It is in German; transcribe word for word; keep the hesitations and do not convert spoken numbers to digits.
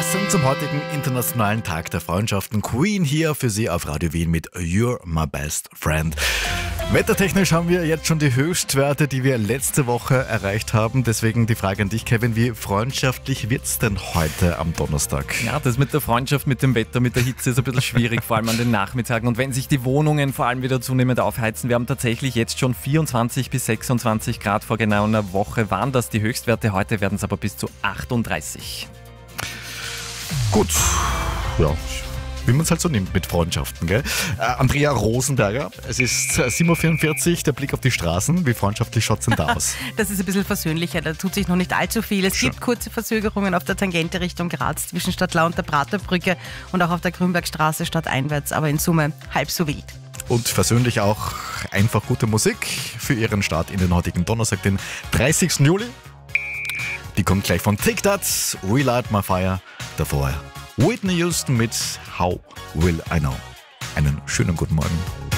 Passend zum heutigen Internationalen Tag der Freundschaften, Queen hier für Sie auf Radio Wien mit You're My Best Friend. Wettertechnisch haben wir jetzt schon die Höchstwerte, die wir letzte Woche erreicht haben. Deswegen die Frage an dich, Kevin, wie freundschaftlich wird's denn heute am Donnerstag? Ja, das mit der Freundschaft, mit dem Wetter, mit der Hitze ist ein bisschen schwierig, vor allem an den Nachmittagen. Und wenn sich die Wohnungen vor allem wieder zunehmend aufheizen, wir haben tatsächlich jetzt schon vierundzwanzig bis sechsundzwanzig Grad, vor genau einer Woche waren das die Höchstwerte, heute werden es aber bis zu achtunddreißig. Gut, ja, wie man es halt so nimmt mit Freundschaften, gell? Äh, Andrea Rosenberger, es ist äh, sieben Uhr vierundvierzig, der Blick auf die Straßen. Wie freundschaftlich schaut es denn da aus? Das ist ein bisschen versöhnlicher, da tut sich noch nicht allzu viel. Es Schon. gibt kurze Verzögerungen auf der Tangente Richtung Graz zwischen Stadtlau und der Praterbrücke und auch auf der Grünbergstraße stadteinwärts, aber in Summe halb so wild. Und versöhnlich auch einfach gute Musik für Ihren Start in den heutigen Donnerstag, den dreißigsten Juli. Die kommt gleich von Take That, Relight My Fire, davor Whitney Houston mit How Will I Know. Einen schönen guten Morgen.